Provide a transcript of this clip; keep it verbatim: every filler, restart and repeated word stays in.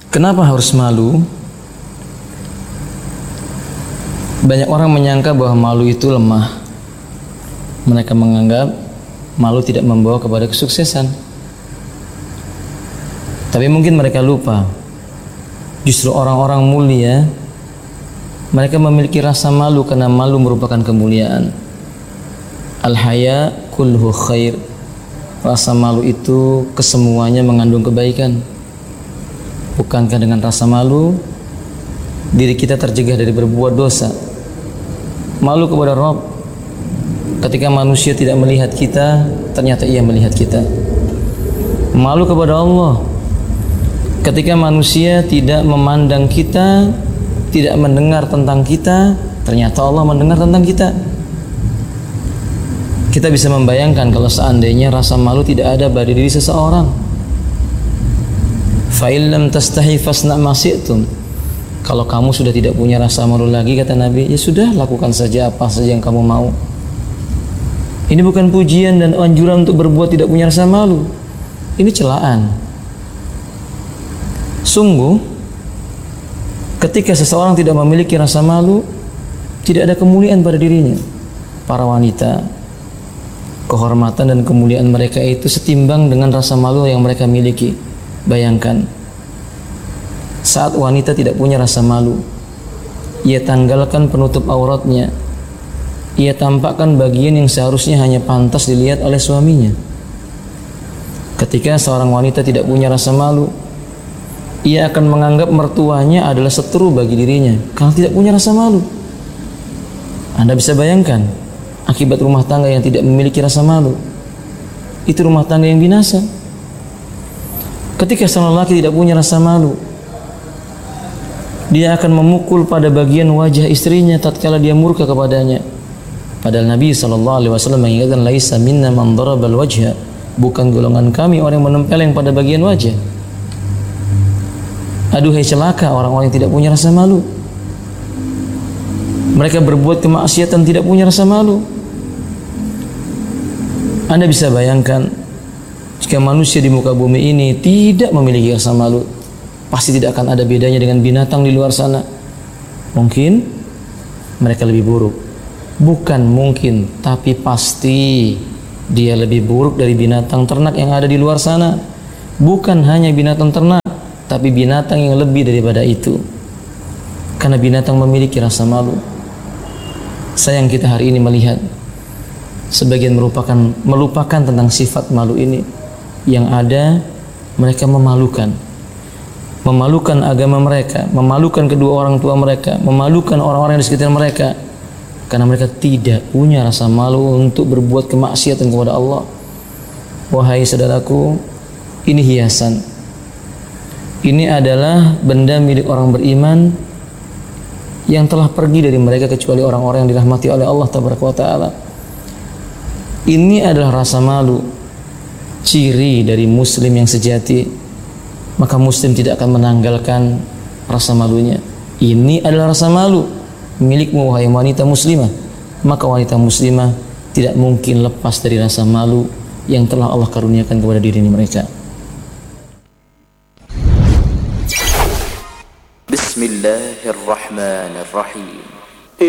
Kenapa harus malu? Banyak orang menyangka bahwa malu itu lemah. Mereka menganggap malu tidak membawa kepada kesuksesan. Tapi mungkin mereka lupa, justru orang-orang mulia mereka memiliki rasa malu karena malu merupakan kemuliaan. Al-haya kulluhu khair. Rasa malu itu kesemuanya mengandung kebaikan. Bukankah dengan rasa malu diri kita tercegah dari berbuat dosa? Malu kepada Rabb. Ketika manusia tidak melihat kita, ternyata Ia melihat kita. Malu kepada Allah. Ketika manusia tidak memandang kita, tidak mendengar tentang kita, ternyata Allah mendengar tentang kita. Kita bisa membayangkan kalau seandainya rasa malu tidak ada pada diri seseorang. Fa illam tastahi fasna ma syi'tum. Kalau kamu sudah tidak punya rasa malu lagi, kata Nabi, ya sudah, lakukan saja apa saja yang kamu mau. Ini bukan pujian dan anjuran untuk berbuat tidak punya rasa malu. Ini celaan. Sungguh, ketika seseorang tidak memiliki rasa malu, tidak ada kemuliaan pada dirinya. Para wanita, kehormatan dan kemuliaan mereka itu setimbang dengan rasa malu yang mereka miliki. Bayangkan, saat wanita tidak punya rasa malu, ia tanggalkan penutup auratnya, ia tampakkan bagian yang seharusnya hanya pantas dilihat oleh suaminya. Ketika seorang wanita tidak punya rasa malu, ia akan menganggap mertuanya adalah seteru bagi dirinya karena tidak punya rasa malu. Anda bisa bayangkan akibat rumah tangga yang tidak memiliki rasa malu. Itu rumah tangga yang binasa. Ketika seorang lelaki tidak punya rasa malu, dia akan memukul pada bagian wajah istrinya tatkala dia murka kepadanya. Padahal Nabi sallallahu alaihi wasallam mengingatkan, laisa minna man darabal wajha. Bukan golongan kami orang yang menempeleng pada bagian wajah. Aduhai celaka orang-orang yang tidak punya rasa malu. Mereka berbuat kemaksiatan tidak punya rasa malu. Anda bisa bayangkan, jika manusia di muka bumi ini tidak memiliki rasa malu, pasti tidak akan ada bedanya dengan binatang di luar sana. Mungkin mereka lebih buruk. Bukan mungkin, tapi pasti dia lebih buruk dari binatang ternak yang ada di luar sana. Bukan hanya binatang ternak, tapi binatang yang lebih daripada itu. Karena binatang memiliki rasa malu. Sayang kita hari ini melihat sebagian merupakan melupakan tentang sifat malu ini. Yang ada mereka memalukan. Memalukan agama mereka, memalukan kedua orang tua mereka, memalukan orang-orang yang di sekitar mereka. Karena mereka tidak punya rasa malu untuk berbuat kemaksiatan kepada Allah. Wahai saudaraku, ini hiasan. Ini adalah benda milik orang beriman yang telah pergi dari mereka kecuali orang-orang yang dirahmati oleh Allah Tabaraka wa Ta'ala. Ini adalah rasa malu, ciri dari muslim yang sejati. Maka muslim tidak akan menanggalkan rasa malunya. Ini adalah rasa malu milikmu wahai wanita muslimah. Maka wanita muslimah tidak mungkin lepas dari rasa malu yang telah Allah karuniakan kepada diri mereka. Bismillahirrahmanirrahim.